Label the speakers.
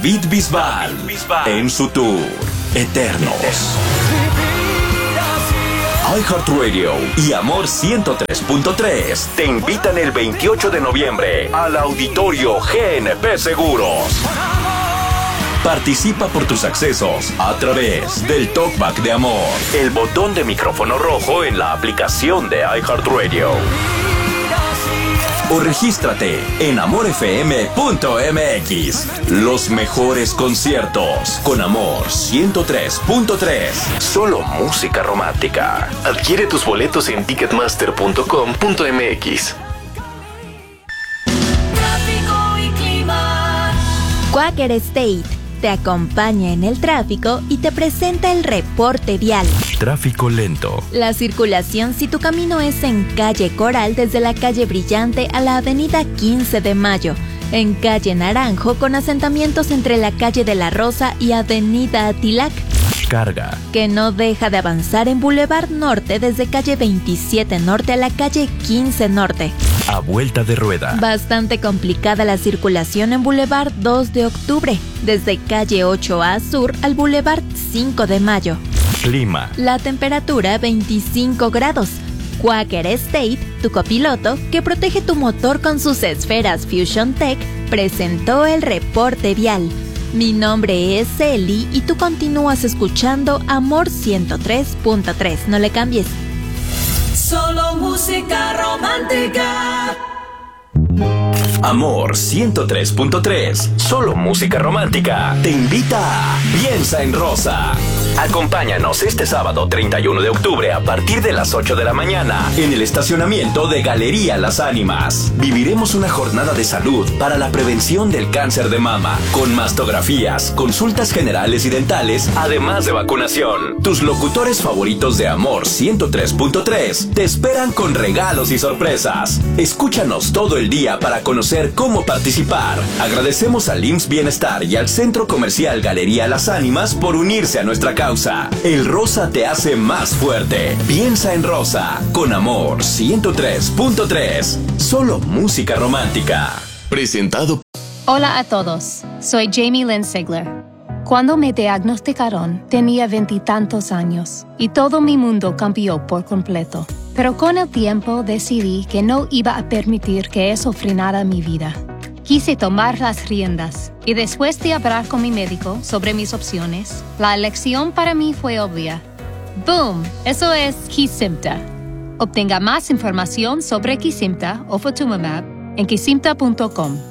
Speaker 1: David Bisbal en su tour Eternos. iHeartRadio y Amor 103.3 te invitan el 28 de noviembre al Auditorio GNP Seguros. Participa por tus accesos a través del Talkback de Amor, el botón de micrófono rojo en la aplicación de iHeartRadio. O regístrate en amorfm.mx. Los mejores conciertos con Amor 103.3. Solo música romántica.
Speaker 2: Adquiere tus boletos en ticketmaster.com.mx.
Speaker 3: Tráfico y clima.
Speaker 4: Quaker State te acompaña en el tráfico y te presenta el reporte vial.
Speaker 1: Tráfico lento.
Speaker 4: La circulación si tu camino es en calle Coral desde la calle Brillante a la avenida 15 de Mayo, en calle Naranjo con asentamientos entre la calle de la Rosa y avenida Atilac.
Speaker 1: Carga.
Speaker 4: Que no deja de avanzar en Boulevard Norte desde calle 27 Norte a la calle 15 Norte.
Speaker 1: A vuelta de rueda.
Speaker 4: Bastante complicada la circulación en Boulevard 2 de Octubre, desde calle 8A Sur al Boulevard 5 de Mayo.
Speaker 1: Clima.
Speaker 4: La temperatura 25 grados. Quaker State, tu copiloto, que protege tu motor con sus esferas Fusion Tech, presentó el reporte vial. Mi nombre es Eli y tú continúas escuchando Amor 103.3. No le cambies.
Speaker 3: Solo música romántica.
Speaker 1: Amor 103.3, solo música romántica, te invita a Piensa en Rosa. Acompáñanos este sábado 31 de octubre a partir de las 8 de la mañana en el estacionamiento de Galería Las Ánimas. Viviremos una jornada de salud para la prevención del cáncer de mama, con mastografías, consultas generales y dentales, además de vacunación. Tus locutores favoritos de Amor 103.3 te esperan con regalos y sorpresas. Escúchanos todo el día para conocer cómo participar. Agradecemos al IMSS Bienestar y al Centro Comercial Galería Las Ánimas por unirse a nuestra causa. El rosa te hace más fuerte. Piensa en Rosa con Amor 103.3. Solo música romántica.
Speaker 2: Presentado.
Speaker 5: Hola a todos, soy Jamie Lynn Sigler. Cuando me diagnosticaron, tenía 20 y tantos años y todo mi mundo cambió por completo. Pero con el tiempo decidí que no iba a permitir que eso frenara mi vida. Quise tomar las riendas y después de hablar con mi médico sobre mis opciones, la elección para mí fue obvia. ¡Boom! Eso es Kesimpta. Obtenga más información sobre Kesimpta o Ofatumumab en kesimpta.com.